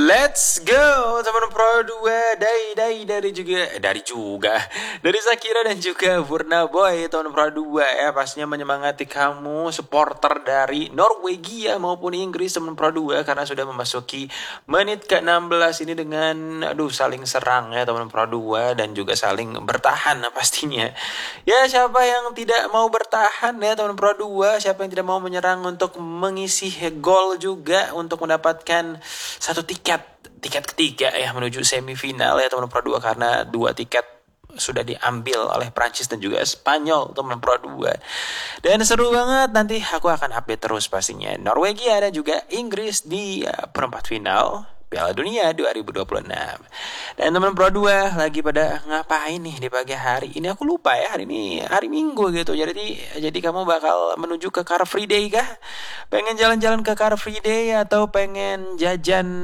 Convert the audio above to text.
Let's go teman Pro 2 dari Zakira dan juga Burna Boy teman Pro 2 ya, pastinya menyemangati kamu supporter dari Norwegia maupun Inggris teman Pro 2 karena sudah memasuki menit ke-16 ini dengan saling serang ya teman Pro 2 dan juga saling bertahan pastinya. Ya, siapa yang tidak mau bertahan ya teman Pro 2, siapa yang tidak mau menyerang untuk mengisi gol juga untuk mendapatkan satu tiket ketiga ya menuju semifinal ya teman Pro 2 karena 2 tiket sudah diambil oleh Prancis dan juga Spanyol teman Pro 2. Dan seru banget, nanti aku akan update terus pastinya Norwegia dan juga Inggris di perempat final Piala Dunia 2026. Dan teman Pro 2 lagi pada ngapain nih di pagi hari ini? Aku lupa ya, hari ini hari Minggu gitu. Jadi kamu bakal menuju ke Car Free Day kah? Pengen jalan-jalan ke Car Free Day atau pengen jajan